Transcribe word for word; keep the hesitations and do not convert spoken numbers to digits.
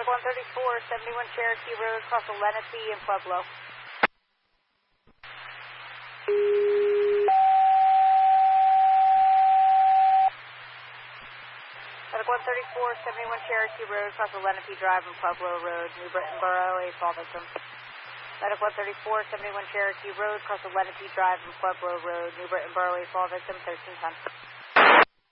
Medic one thirty-four, seventy-one Cherokee Road, across the Lenape in Pueblo. Medic one thirty-four, seventy-one Cherokee Road, across the Lenape Drive in Pueblo Road, New Britain Borough, a fall victim. Medic one thirty-four, seventy-one Cherokee Road, across the Lenape Drive in Pueblo Road, New Britain Borough, a fall victim, thirteen ten.